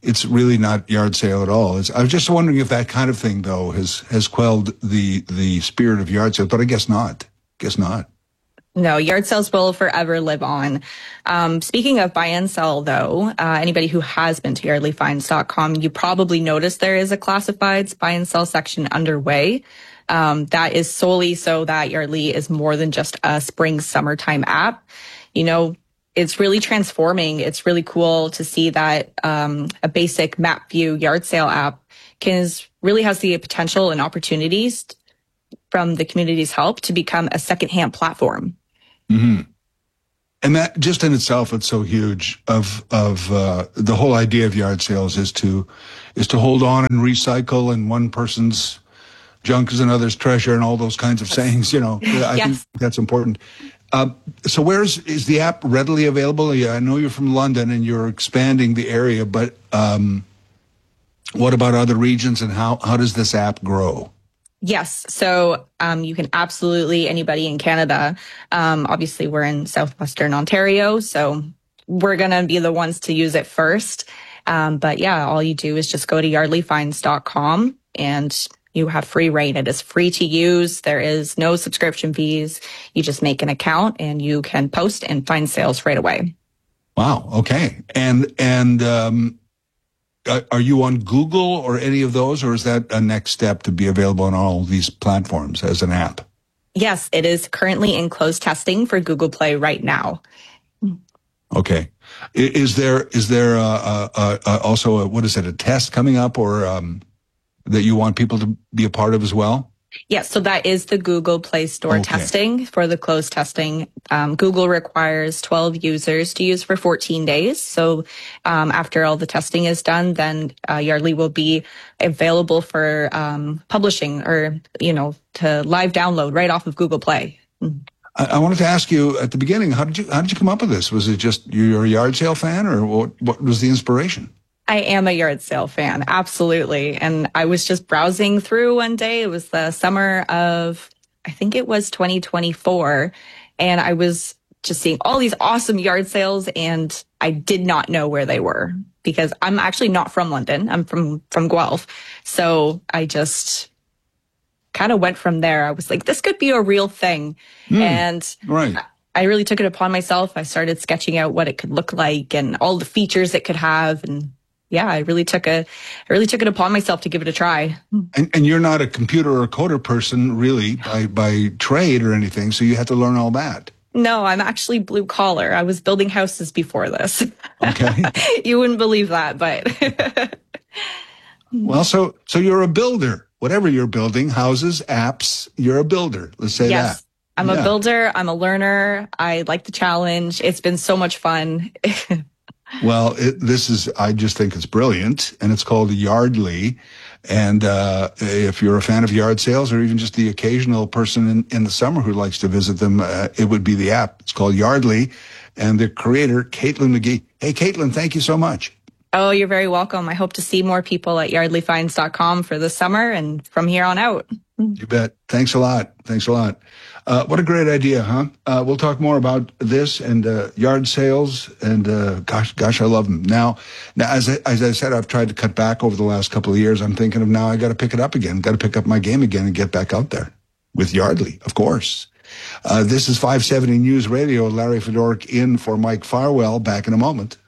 it's really not yard sale at all. It's, I was just wondering if that kind of thing, though, has has quelled the the spirit of yard sale, but I guess not. Guess not. No, yard sales will forever live on. Um, speaking of buy and sell, though, uh, anybody who has been to yardley finds dot com, you probably noticed there is a classifieds buy and sell section underway. Um, that is solely so that Yardly is more than just a spring summertime app. You know, it's really transforming. It's really cool to see that um, a basic map view yard sale app can really has the potential and opportunities from the community's help to become a secondhand platform. Mm-hmm. And that just in itself, it's so huge. Of of uh, the whole idea of yard sales is to is to hold on and recycle, and one person's junk is another's treasure, and all those kinds of sayings. You know, I Yes. think that's important. Uh, so, where's is the app readily available? Yeah, I know you're from London and you're expanding the area, but um, what about other regions, and how how does this app grow? Yes. So um, you can absolutely, anybody in Canada, um, obviously we're in southwestern Ontario, so we're going to be the ones to use it first. Um, but yeah, all you do is just go to yardley finds dot com and you have free reign. It is free to use. There is no subscription fees. You just make an account and you can post and find sales right away. Wow. Okay. And and um, uh, are you on Google or any of those, or is that a next step to be available on all these platforms as an app? Yes, it is currently in closed testing for Google Play right now. Okay. I- Is there is there uh, uh, uh, uh, also a, what is it, a test coming up, or um, that you want people to be a part of as well? Yes, so that is the Google Play Store Okay. testing for the closed testing. Um, Google requires twelve users to use for fourteen days. So um, after all the testing is done, then uh, Yardly will be available for um, publishing or, you know, to live download right off of Google Play. I, I wanted to ask you at the beginning, how did you how did you come up with this? Was it just you're a yard sale fan, or what? What was the inspiration? I am a yard sale fan, absolutely. And I was just browsing through one day. It was the summer of, I think it was twenty twenty-four. And I was just seeing all these awesome yard sales, and I did not know where they were because I'm actually not from London. I'm from, from Guelph. So I just kind of went from there. I was like, this could be a real thing. Mm, and right. I really took it upon myself. I started sketching out what it could look like and all the features it could have. And yeah, I really took a, I really took it upon myself to give it a try. And, and you're not a computer or a coder person really by, by trade or anything, so you had to learn all that. No, I'm actually blue collar. I was building houses before this. Okay. You wouldn't believe that, but Well, so so you're a builder. Whatever you're building, houses, apps, you're a builder. Let's say yes, that. I'm Yeah. a builder. I'm a learner. I like the challenge. It's been so much fun. Well, it, this is, I just think it's brilliant, and it's called Yardly. And uh, if you're a fan of yard sales, or even just the occasional person in, in the summer who likes to visit them, uh, it would be the app. It's called Yardly, and the creator, Caitlin McGee. Hey, Caitlin, thank you so much. Oh, you're very welcome. I hope to see more people at yardley finds dot com for the summer and from here on out. You bet. Thanks a lot. Thanks a lot. Uh, what a great idea, huh? Uh, we'll talk more about this and uh, yard sales, and uh, gosh, gosh, I love them. Now, now as I, as I said, I've tried to cut back over the last couple of years. I'm thinking of now I got to pick it up again. Got to pick up my game again and get back out there with Yardly, of course. Uh, this is five seventy News Radio. Larry Fedoruk in for Mike Farwell. Back in a moment.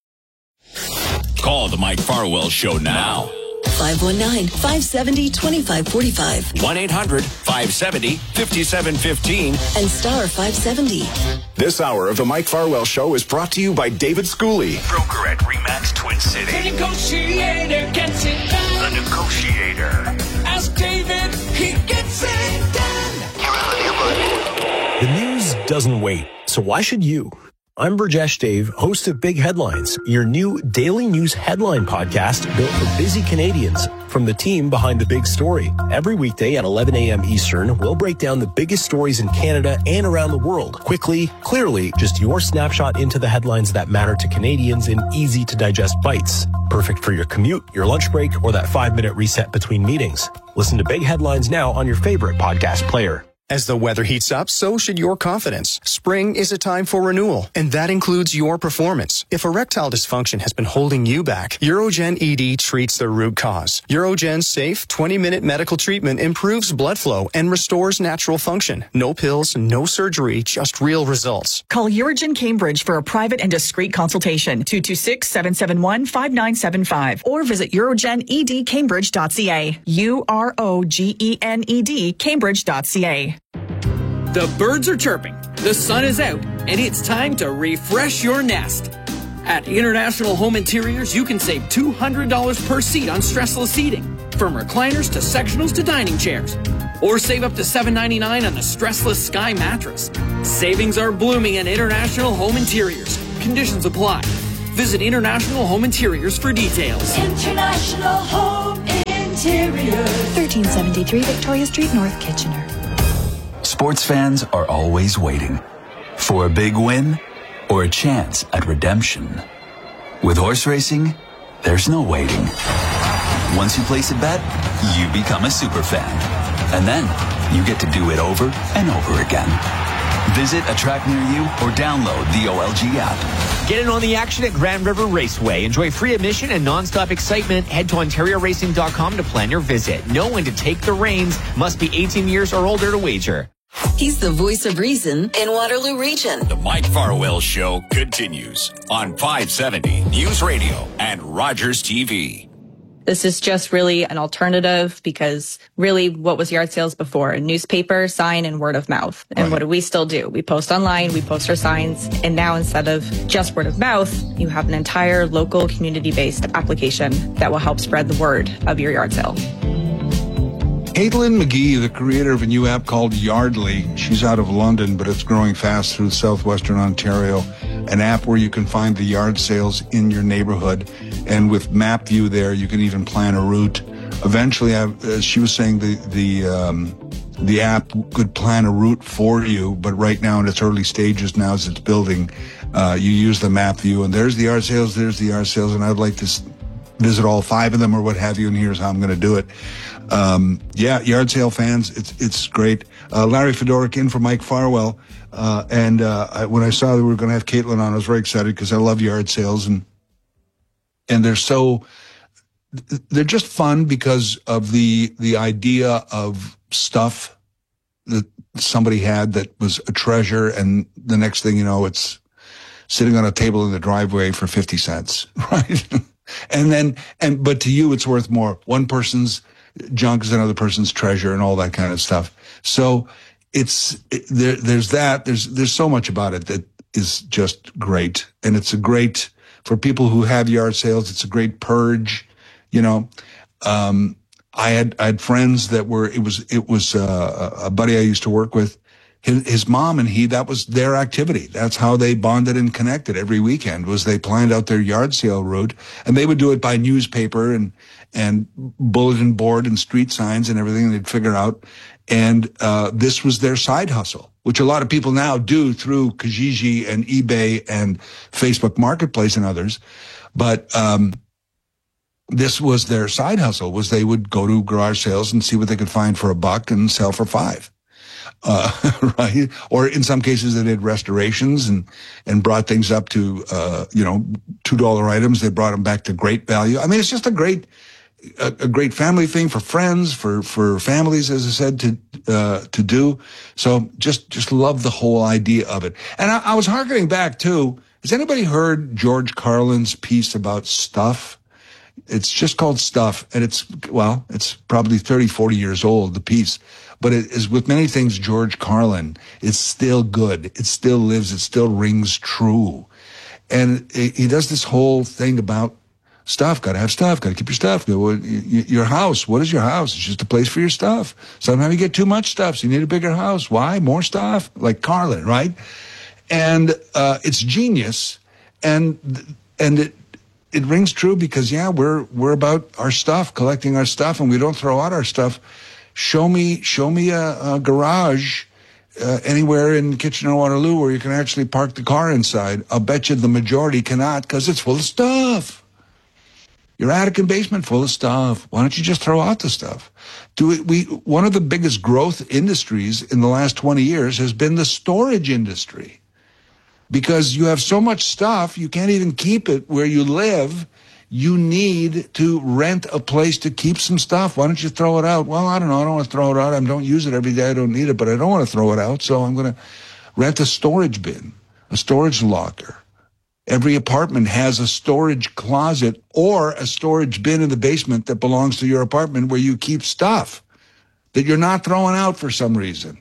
Call the Mike Farwell Show now. five one nine, five seven zero, two five four five. one eight hundred, five seventy, five seven one five. And star five seventy. This hour of the Mike Farwell Show is brought to you by David Schooley. Broker at RE/MAX Twin City. The negotiator gets it done. The negotiator. Ask David, he gets it done. The news doesn't wait, so why should you? I'm Burjesh Dave, host of Big Headlines, your new daily news headline podcast built for busy Canadians from the team behind the big story. Every weekday at eleven a.m. Eastern, we'll break down the biggest stories in Canada and around the world. Quickly, clearly, just your snapshot into the headlines that matter to Canadians in easy to digest bites. Perfect for your commute, your lunch break, or that five minute reset between meetings. Listen to Big Headlines now on your favorite podcast player. As the weather heats up, so should your confidence. Spring is a time for renewal, and that includes your performance. If erectile dysfunction has been holding you back, Urogen E D treats the root cause. Urogen's safe twenty-minute medical treatment improves blood flow and restores natural function. No pills, no surgery, just real results. Call Urogen Cambridge for a private and discreet consultation, two two six, seven seven one, five nine seven five, or visit urogen e d cambridge dot c a. U R O G E N E D Cambridge dot c a. The birds are chirping, the sun is out, and it's time to refresh your nest. At International Home Interiors, you can save two hundred dollars per seat on stressless seating, from recliners to sectionals to dining chairs. Or save up to seven ninety-nine on the stressless Sky mattress. Savings are blooming at International Home Interiors. Conditions apply. Visit International Home Interiors for details. International Home Interiors. thirteen seventy-three Victoria Street, North Kitchener. Sports fans are always waiting for a big win or a chance at redemption. With horse racing, there's no waiting. Once you place a bet, you become a super fan. And then you get to do it over and over again. Visit a track near you or download the O L G app. Get in on the action at Grand River Raceway. Enjoy free admission and nonstop excitement. Head to ontario racing dot com to plan your visit. Know when to take the reins. Must be eighteen years or older to wager. He's the voice of reason in Waterloo Region. The Mike Farwell Show continues on five seventy News Radio and Rogers T V. This is just really an alternative because really what was yard sales before? A newspaper, sign, and word of mouth. And right. What do we still do? We post online, we post our signs, and now instead of just word of mouth, you have an entire local community-based application that will help spread the word of your yard sale. Caitlin McGee, the creator of a new app called Yardly, she's out of London, but it's growing fast through southwestern Ontario, an app where you can find the yard sales in your neighborhood. And with Map View there, you can even plan a route. Eventually, I, uh, she was saying the the um, the app could plan a route for you, but right now in its early stages now as it's building, uh, you use the Map View, and there's the yard sales, there's the yard sales, and I'd like to s- visit all five of them or what have you, and here's how I'm going to do it. Um, yeah, yard sale fans, it's it's great. Uh, Larry Fedoruk in for Mike Farwell, uh, and uh, I, when I saw that we were going to have Caitlin on, I was very excited because I love yard sales, and and they're so they're just fun because of the the idea of stuff that somebody had that was a treasure, and the next thing you know, it's sitting on a table in the driveway for fifty cents, right? and then and but to you, it's worth more. One person's junk is another person's treasure, and all that kind of stuff. So it's it, there. There's that. There's there's so much about it that is just great, and it's a great for people who have yard sales. It's a great purge. You know, um, I had I had friends that were it was it was uh, a buddy I used to work with. His, his mom and he, that was their activity. That's how they bonded and connected every weekend, was they planned out their yard sale route, and they would do it by newspaper and, and bulletin board and street signs and everything they'd figure out. And, uh, this was their side hustle, which a lot of people now do through Kijiji and eBay and Facebook Marketplace and others. But, um, this was their side hustle, was they would go to garage sales and see what they could find for a buck and sell for five. Uh, right. Or in some cases they did restorations and, and brought things up to, uh, you know, two dollar items. They brought them back to great value. I mean, it's just a great, a, a great family thing for friends, for, for families, as I said, to, uh, to do. So just, just love the whole idea of it. And I, I was hearkening back too. Has anybody heard George Carlin's piece about stuff? It's just called Stuff. And it's, well, it's probably thirty, forty years old, the piece. But it is with many things, George Carlin, it's still good. It still lives. It still rings true. And it, he does this whole thing about stuff. Got to have stuff. Got to keep your stuff. Your house. What is your house? It's just a place for your stuff. Sometimes you get too much stuff, so you need a bigger house. Why? More stuff? Like Carlin, right? And uh, it's genius. And and it it rings true because, yeah, we're we're about our stuff, collecting our stuff, and we don't throw out our stuff. Show me, show me a, a garage uh, anywhere in Kitchener-Waterloo where you can actually park the car inside. I'll bet you the majority cannot because it's full of stuff. Your attic and basement full of stuff. Why don't you just throw out the stuff? Do it, we, one of the biggest growth industries in the last twenty years has been the storage industry. Because you have so much stuff, you can't even keep it where you live. You need to rent a place to keep some stuff. Why don't you throw it out? Well, I don't know. I don't want to throw it out. I don't use it every day. I don't need it, but I don't want to throw it out. So I'm going to rent a storage bin, a storage locker. Every apartment has a storage closet or a storage bin in the basement that belongs to your apartment where you keep stuff that you're not throwing out for some reason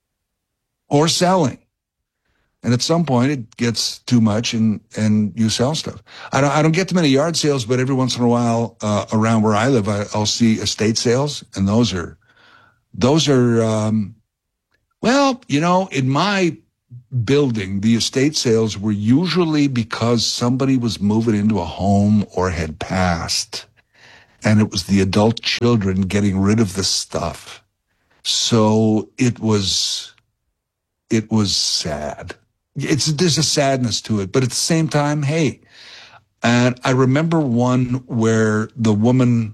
or selling. And at some point, it gets too much, and, and you sell stuff. I don't I don't get too many yard sales, but every once in a while, uh, around where I live, I, I'll see estate sales, and those are, those are, um, well, you know, in my building, the estate sales were usually because somebody was moving into a home or had passed, and it was the adult children getting rid of the stuff. So it was, it was sad. It's, there's a sadness to it, but at the same time, hey, and I remember one where the woman,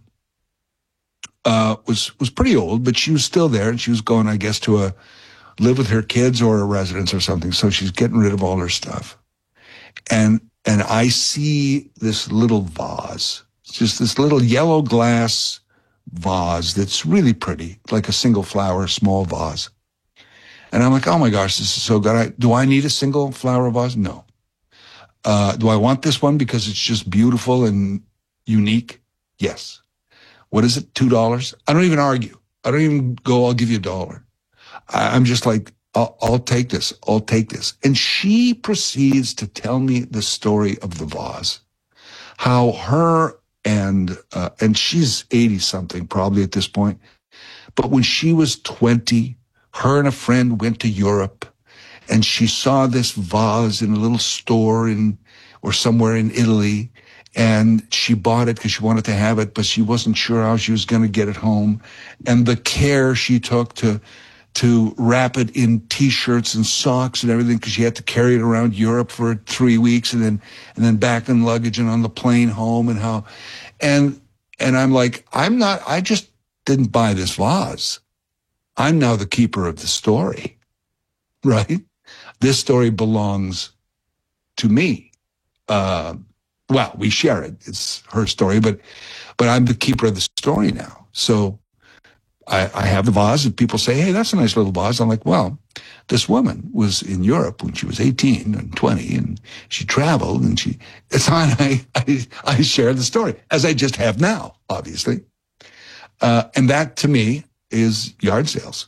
uh, was, was pretty old, but she was still there, and she was going, I guess, to a, live with her kids or a residence or something. So she's getting rid of all her stuff. And, and I see this little vase, it's just this little yellow glass vase that's really pretty, like a single flower, small vase. And I'm like, oh my gosh, this is so good. I, do I need a single flower vase? No. Uh, do I want this one because it's just beautiful and unique? Yes. What is it? Two dollars? I don't even argue. I don't even go, I'll give you a dollar. I, I'm just like, I'll, I'll take this. I'll take this. And she proceeds to tell me the story of the vase, how her and, uh, and she's eighty something probably at this point. But when she was twenty, her and a friend went to Europe, and she saw this vase in a little store in, or somewhere in Italy, and she bought it because she wanted to have it, but she wasn't sure how she was going to get it home. And the care she took to, to wrap it in T-shirts and socks and everything, because she had to carry it around Europe for three weeks and then, and then back in luggage and on the plane home, and how, and, and I'm like, I'm not, I just didn't buy this vase. I'm now the keeper of the story, right? This story belongs to me. Uh, well, we share it. It's her story, but, but I'm the keeper of the story now. So I, I have the vase, and people say, hey, that's a nice little vase. I'm like, well, this woman was in Europe when she was eighteen and twenty, and she traveled, and she, it's on, I, I, I share the story, as I just have now, obviously. Uh, and that to me is yard sales,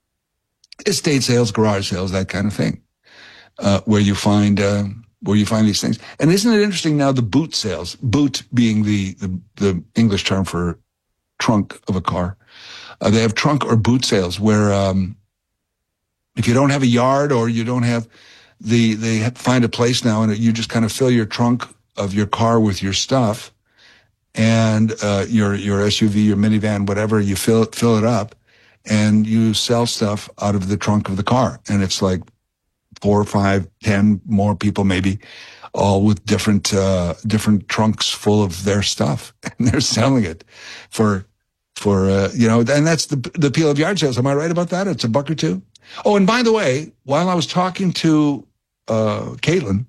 estate sales, garage sales, that kind of thing, uh, where you find, uh, where you find these things. And isn't it interesting now, the boot sales, boot being the, the, the English term for trunk of a car. Uh, they have trunk or boot sales where, um, if you don't have a yard or you don't have the, they have, find a place now and you just kind of fill your trunk of your car with your stuff, and uh, your your S U V, your minivan, whatever, you fill it, fill it up, and you sell stuff out of the trunk of the car. And it's like four, five, ten more people maybe, all with different uh, different trunks full of their stuff, and they're selling it for for uh, you know. And that's the the appeal of yard sales. Am I right about that? It's a buck or two. Oh, and by the way, while I was talking to uh, Caitlin,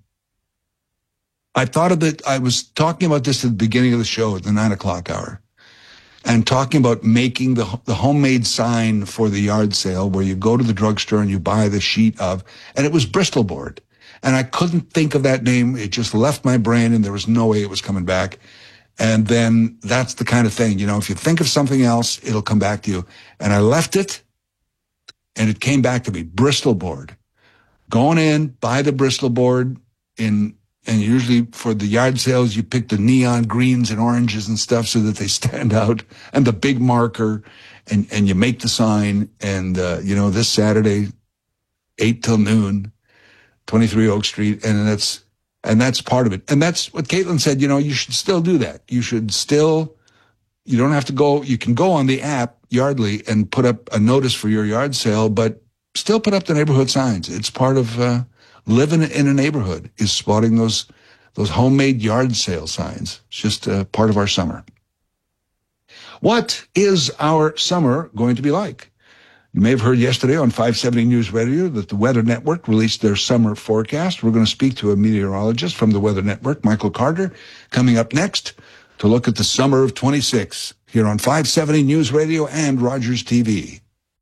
I thought of it, I was talking about this at the beginning of the show at the nine o'clock hour, and talking about making the the homemade sign for the yard sale where you go to the drugstore and you buy the sheet of, and it was Bristol board. And I couldn't think of that name. It just left my brain, and there was no way it was coming back. And then that's the kind of thing, you know, if you think of something else, it'll come back to you. And I left it, and it came back to me, Bristol board. Going in, buy the Bristol board in, and usually for the yard sales, you pick the neon greens and oranges and stuff so that they stand out, and the big marker, and, and you make the sign. And, uh, you know, this Saturday, eight till noon, twenty-three Oak Street. And that's, and that's part of it. And that's what Caitlin said, you know, you should still do that. You should still, you don't have to go, you can go on the app, Yardly, and put up a notice for your yard sale, but still put up the neighborhood signs. It's part of, uh, living in a neighborhood, is spotting those those homemade yard sale signs. It's just uh, part of our summer. What is our summer going to be like? You may have heard yesterday on five seventy News Radio that the Weather Network released their summer forecast. We're going to speak to a meteorologist from the Weather Network, Michael Carter, coming up next to look at the summer of twenty-six here on five seventy News Radio and Rogers T V.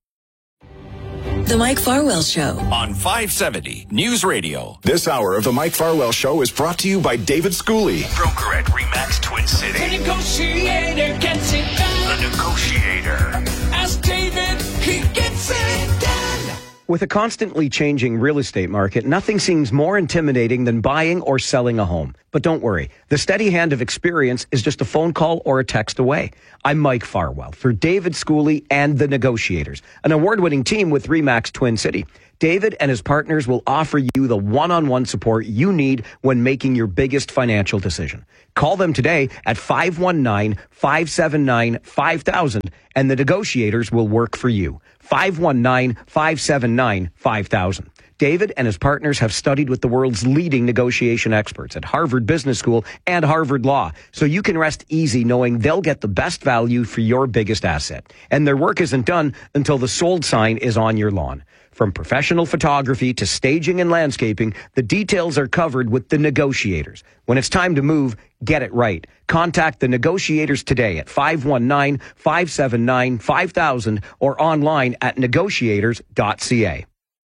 The Mike Farwell Show on five seventy News Radio. This hour of the Mike Farwell Show is brought to you by David Schooley, Broker at RE/MAX Twin City. The negotiator gets it done. The Negotiator. Ask David, he gets it done. With a constantly changing real estate market, nothing seems more intimidating than buying or selling a home. But don't worry, the steady hand of experience is just a phone call or a text away. I'm Mike Farwell for David Schooley and The Negotiators, an award-winning team with RE/MAX Twin City. David and his partners will offer you the one-on-one support you need when making your biggest financial decision. Call them today at five one nine, five seven nine, five thousand and The Negotiators will work for you. five one nine, five seven nine, five thousand. David and his partners have studied with the world's leading negotiation experts at Harvard Business School and Harvard Law, so you can rest easy knowing they'll get the best value for your biggest asset. And their work isn't done until the sold sign is on your lawn. From professional photography to staging and landscaping, the details are covered with The Negotiators. When it's time to move, get it right. Contact The Negotiators today at five one nine, five seven nine, five thousand or online at negotiators dot c a.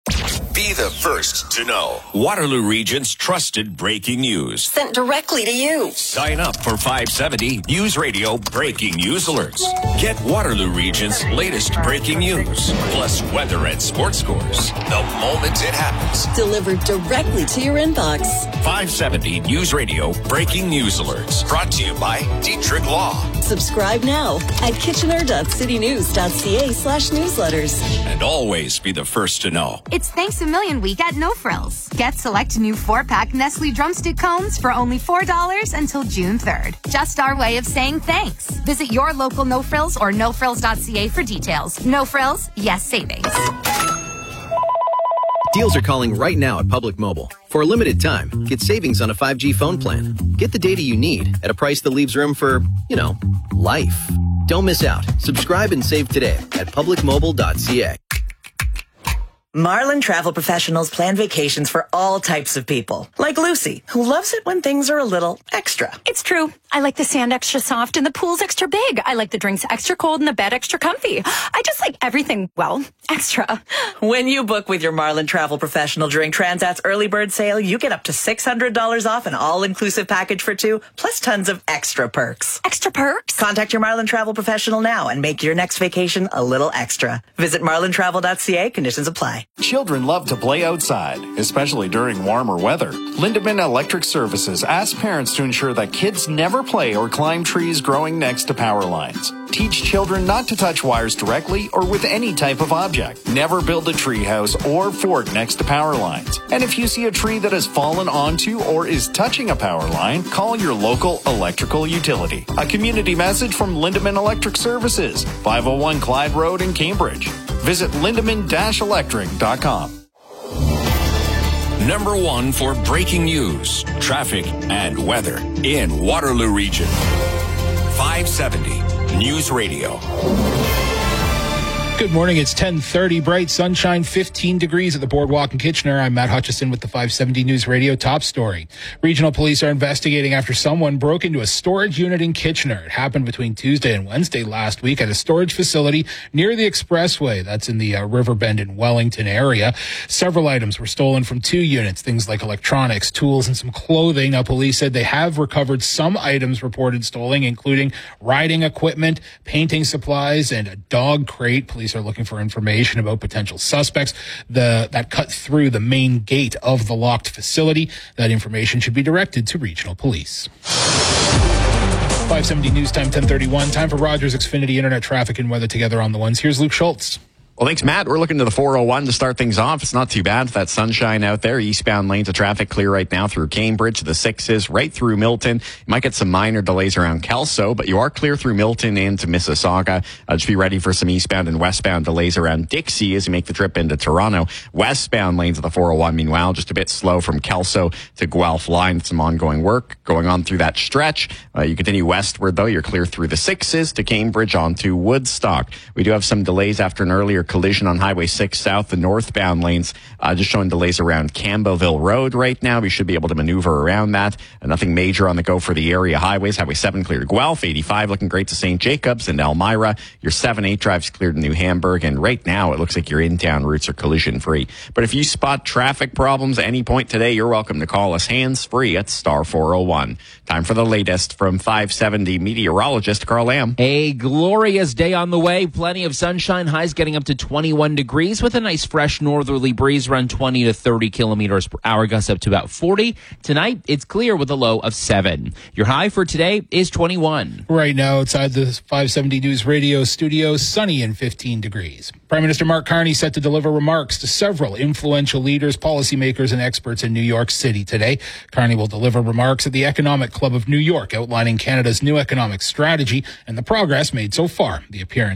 Be the first to know Waterloo Region's trusted breaking news. Sent directly to you. Sign up for five seventy News Radio Breaking News Alerts. Get Waterloo Region's latest breaking news, plus weather and sports scores the moment it happens. Delivered directly to your inbox. five seventy News Radio Breaking News Alerts. Brought to you by Dietrich Law. Subscribe now at kitchener dot city news dot c a slash newsletters. And always be the first to know. It's Thanks a Million Week at No Frills. Get select new four-pack Nestle Drumstick Cones for only four dollars until June third. Just our way of saying thanks. Visit your local No Frills or no frills dot c a for details. No Frills, yes savings. Deals are calling right now at Public Mobile. For a limited time, get savings on a five G phone plan. Get the data you need at a price that leaves room for, you know, life. Don't miss out. Subscribe and save today at public mobile dot c a. Marlin Travel Professionals plan vacations for all types of people. Like Lucy, who loves it when things are a little extra. It's true. I like the sand extra soft and the pool's extra big. I like the drinks extra cold and the bed extra comfy. I just like everything, well, extra. When you book with your Marlin Travel Professional during Transat's early bird sale, you get up to six hundred dollars off an all-inclusive package for two, plus tons of extra perks. Extra perks? Contact your Marlin Travel Professional now and make your next vacation a little extra. Visit marlin travel dot c a. Conditions apply. Children love to play outside, especially during warmer weather. Lindemann Electric Services asks parents to ensure that kids never play or climb trees growing next to power lines. Teach children not to touch wires directly or with any type of object. Never build a tree house or fort next to power lines. And if you see a tree that has fallen onto or is touching a power line, call your local electrical utility. A community message from Lindemann Electric Services, five oh one Clyde Road in Cambridge. Visit lindemann dash electric dot com. Number one for breaking news, traffic, and weather in Waterloo Region. five seventy News Radio. Good morning. It's ten thirty, bright sunshine, fifteen degrees at the Boardwalk in Kitchener. I'm Matt Hutchison with the five seventy News Radio top story. Regional police are investigating after someone broke into a storage unit in Kitchener. It happened between Tuesday and Wednesday last week at a storage facility near the expressway. That's in the uh, Riverbend and Wellington area. Several items were stolen from two units, things like electronics, tools, and some clothing. Now, police said they have recovered some items reported stolen, including riding equipment, painting supplies, and a dog crate. Police are looking for information about potential suspects the, that cut through the main gate of the locked facility. That information should be directed to regional police. five seventy News Time, ten thirty-one. Time for Rogers Xfinity Internet traffic and weather together on the ones. Here's Luke Schultz. Well, thanks, Matt. We're looking to the four oh one to start things off. It's not too bad. That sunshine out there. Eastbound lanes of traffic clear right now through Cambridge, the sixes, right through Milton. You might get some minor delays around Kelso, but you are clear through Milton into Mississauga. Uh, just be ready for some eastbound and westbound delays around Dixie as you make the trip into Toronto. Westbound lanes of the four oh one, meanwhile, just a bit slow from Kelso to Guelph line. Some ongoing work going on through that stretch. Uh, you continue westward, though. You're clear through the sixes to Cambridge onto Woodstock. We do have some delays after an earlier collision on Highway six South, the northbound lanes, uh, just showing delays around Campbellville Road right now. We should be able to maneuver around that. Uh, nothing major on the go for the area highways. Highway seven clear to Guelph, eighty-five looking great to Saint Jacobs and Elmira. Your seven eight drives cleared to New Hamburg, and right now it looks like your in-town routes are collision free. But if you spot traffic problems at any point today, you're welcome to call us hands-free at star four oh one. Time for the latest from five seventy meteorologist Carl Lamb. A glorious day on the way. Plenty of sunshine. Highs getting up to twenty-one degrees with a nice fresh northerly breeze around twenty to thirty kilometers per hour, gusts up to about forty. Tonight, it's clear with a low of seven. Your high for today is twenty-one. Right now, outside the five seventy News Radio studio, sunny and fifteen degrees. Prime Minister Mark Carney set to deliver remarks to several influential leaders, policymakers, and experts in New York City today. Carney will deliver remarks at the Economic Club of New York, outlining Canada's new economic strategy and the progress made so far. The appearance